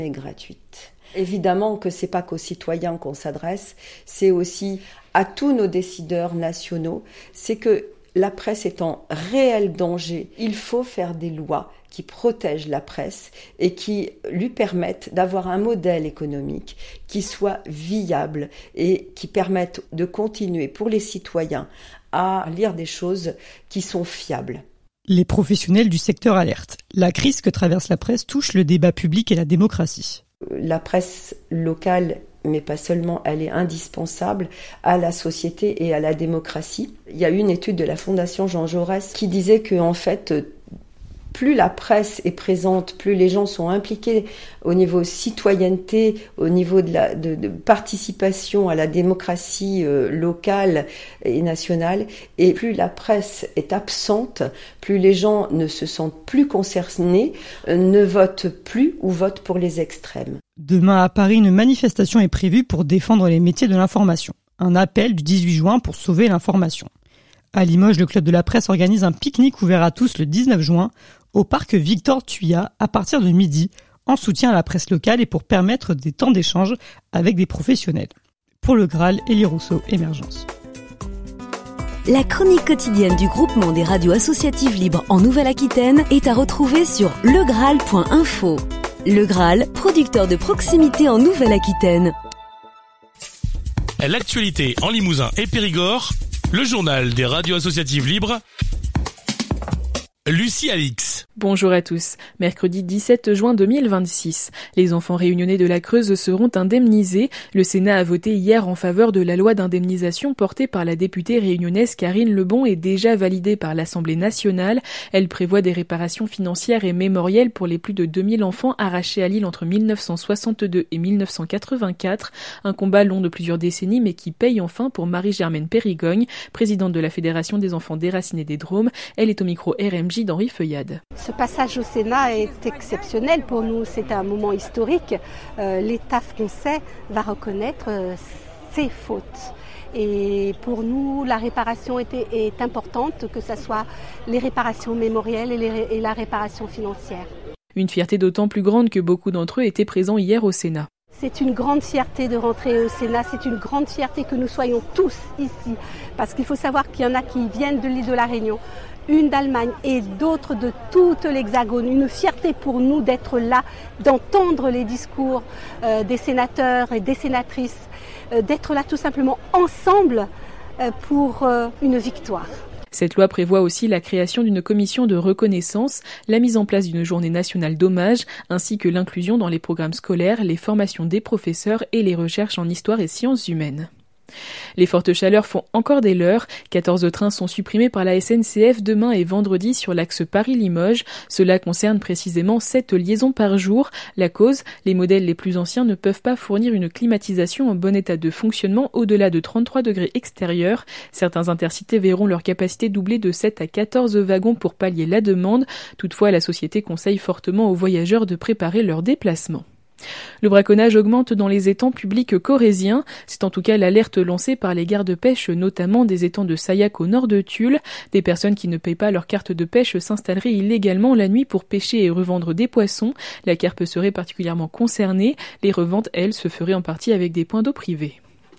Et gratuite. Évidemment que c'est pas qu'aux citoyens qu'on s'adresse, c'est aussi à tous nos décideurs nationaux. C'est que la presse est en réel danger. Il faut faire des lois qui protègent la presse et qui lui permettent d'avoir un modèle économique qui soit viable et qui permette de continuer pour les citoyens à lire des choses qui sont fiables. Les professionnels du secteur alertent. La crise que traverse la presse touche le débat public et la démocratie. La presse locale, mais pas seulement, elle est indispensable à la société et à la démocratie. Il y a eu une étude de la Fondation Jean Jaurès qui disait que, en fait, plus la presse est présente, plus les gens sont impliqués au niveau citoyenneté, au niveau de participation à la démocratie locale et nationale, et plus la presse est absente, plus les gens ne se sentent plus concernés, ne votent plus ou votent pour les extrêmes. Demain à Paris, une manifestation est prévue pour défendre les métiers de l'information. Un appel du 18 juin pour sauver l'information. À Limoges, le Club de la Presse organise un pique-nique ouvert à tous le 19 juin au parc Victor Thuya à partir de midi, en soutien à la presse locale et pour permettre des temps d'échange avec des professionnels. Pour le Graal, Élie Rousseau, Émergence. La chronique quotidienne du groupement des radios associatives libres en Nouvelle-Aquitaine est à retrouver sur legraal.info. Le Graal, producteur de proximité en Nouvelle-Aquitaine. L'actualité en Limousin et Périgord, le journal des radios associatives libres. Lucie Alix. Bonjour à tous. Mercredi 17 juin 2026. Les enfants réunionnais de la Creuse seront indemnisés. Le Sénat a voté hier en faveur de la loi d'indemnisation portée par la députée réunionnaise Karine Lebon et déjà validée par l'Assemblée nationale. Elle prévoit des réparations financières et mémorielles pour les plus de 2000 enfants arrachés à l'île entre 1962 et 1984. Un combat long de plusieurs décennies mais qui paye enfin pour Marie-Germaine Périgogne, présidente de la Fédération des enfants déracinés des Drômes. Elle est au micro RMJ d'Henri Feuillade. Ce passage au Sénat est exceptionnel pour nous, c'est un moment historique. L'État français va reconnaître ses fautes. Et pour nous, la réparation est importante, que ce soit les réparations mémorielles et la réparation financière. Une fierté d'autant plus grande que beaucoup d'entre eux étaient présents hier au Sénat. C'est une grande fierté de rentrer au Sénat, c'est une grande fierté que nous soyons tous ici. Parce qu'il faut savoir qu'il y en a qui viennent de l'île de la Réunion, une d'Allemagne et d'autres de toute l'Hexagone. Une fierté pour nous d'être là, d'entendre les discours des sénateurs et des sénatrices, d'être là tout simplement ensemble pour une victoire. Cette loi prévoit aussi la création d'une commission de reconnaissance, la mise en place d'une journée nationale d'hommage, ainsi que l'inclusion dans les programmes scolaires, les formations des professeurs et les recherches en histoire et sciences humaines. Les fortes chaleurs font encore des leurs. 14 trains sont supprimés par la SNCF demain et vendredi sur l'axe Paris-Limoges. Cela concerne précisément 7 liaisons par jour. La cause, les modèles les plus anciens ne peuvent pas fournir une climatisation en bon état de fonctionnement au-delà de 33 degrés extérieurs. Certains intercités verront leur capacité doubler de 7 à 14 wagons pour pallier la demande. Toutefois, la société conseille fortement aux voyageurs de préparer leur déplacement. Le braconnage augmente dans les étangs publics corréziens. C'est en tout cas l'alerte lancée par les gardes-pêche, notamment des étangs de Sayac au nord de Tulle. Des personnes qui ne payent pas leur carte de pêche s'installeraient illégalement la nuit pour pêcher et revendre des poissons. La carpe serait particulièrement concernée. Les reventes, elles, se feraient en partie avec des points d'eau privés.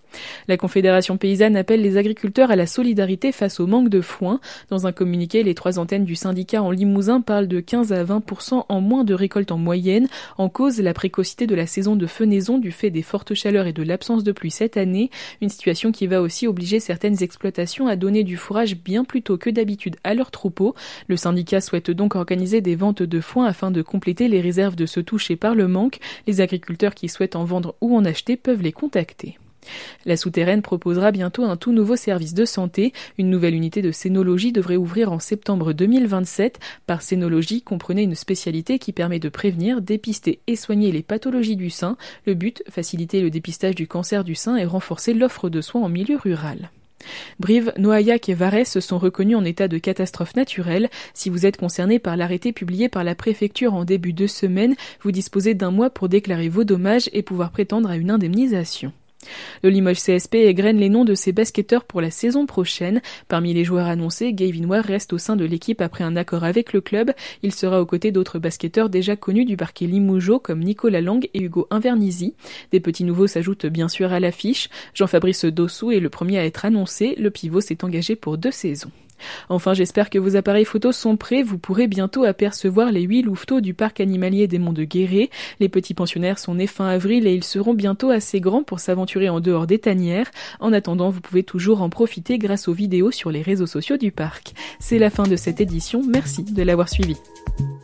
La Confédération paysanne appelle les agriculteurs à la solidarité face au manque de foin. Dans un communiqué, les 3 antennes du syndicat en Limousin parlent de 15 à 20% en moins de récolte en moyenne. En cause, la précocité de la saison de fenaison du fait des fortes chaleurs et de l'absence de pluie cette année. Une situation qui va aussi obliger certaines exploitations à donner du fourrage bien plus tôt que d'habitude à leurs troupeaux. Le syndicat souhaite donc organiser des ventes de foin afin de compléter les réserves de ceux touchés par le manque. Les agriculteurs qui souhaitent en vendre ou en acheter peuvent les contacter. La Souterraine proposera bientôt un tout nouveau service de santé. Une nouvelle unité de cénologie devrait ouvrir en septembre 2027. Par cénologie, comprenez une spécialité qui permet de prévenir, dépister et soigner les pathologies du sein. Le but, faciliter le dépistage du cancer du sein et renforcer l'offre de soins en milieu rural. Brive, Noailhac et Varès sont reconnus en état de catastrophe naturelle. Si vous êtes concerné par l'arrêté publié par la préfecture en début de semaine, vous disposez d'1 mois pour déclarer vos dommages et pouvoir prétendre à une indemnisation. Le Limoges CSP égrène les noms de ses basketteurs pour la saison prochaine. Parmi les joueurs annoncés, Guy Vinoir reste au sein de l'équipe après un accord avec le club. Il sera aux côtés d'autres basketteurs déjà connus du parquet limougeaud comme Nicolas Lang et Hugo Invernizzi. Des petits nouveaux s'ajoutent bien sûr à l'affiche. Jean-Fabrice Dossou est le premier à être annoncé. Le pivot s'est engagé pour 2 saisons. Enfin, j'espère que vos appareils photos sont prêts. Vous pourrez bientôt apercevoir les 8 louveteaux du parc animalier des Monts de Guéret. Les petits pensionnaires sont nés fin avril et ils seront bientôt assez grands pour s'aventurer en dehors des tanières. En attendant, vous pouvez toujours en profiter grâce aux vidéos sur les réseaux sociaux du parc. C'est la fin de cette édition. Merci de l'avoir suivi.